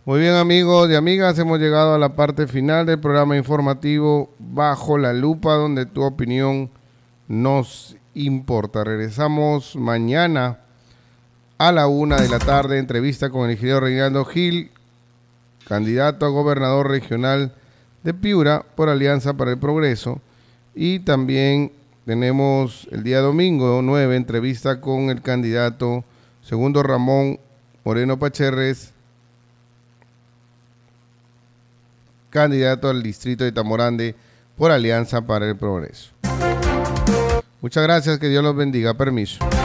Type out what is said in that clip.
Muy bien, amigos y amigas, hemos llegado a la parte final del programa informativo Bajo la Lupa, donde tu opinión nos importa. Regresamos mañana a la 1 de la tarde, entrevista con el ingeniero Reinaldo Gil, candidato a gobernador regional de Piura por Alianza para el Progreso. Y también tenemos el día domingo 9, entrevista con el candidato Segundo Ramón Moreno Pacherres, candidato al distrito de Tamorande por Alianza para el Progreso. Muchas gracias, que Dios los bendiga. Permiso.